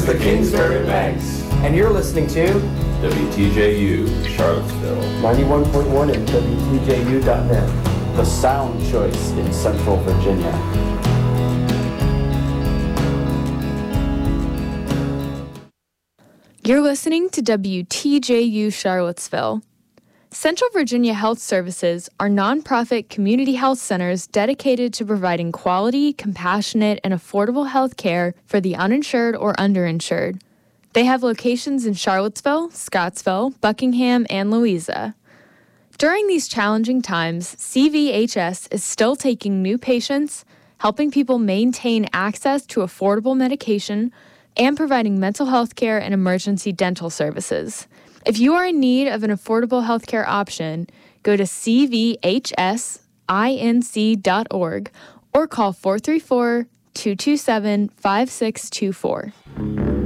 the Kingsbury Banks. And you're listening to WTJU, Charlottesville. 91.1 and WTJU.net. The sound choice in Central Virginia. You're listening to WTJU Charlottesville. Central Virginia Health Services are nonprofit community health centers dedicated to providing quality, compassionate, and affordable health care for the uninsured or underinsured. They have locations in Charlottesville, Scottsville, Buckingham, and Louisa. During these challenging times, CVHS is still taking new patients, helping people maintain access to affordable medication, and providing mental health care and emergency dental services. If you are in need of an affordable healthcare option, go to cvhsinc.org or call 434-227-5624.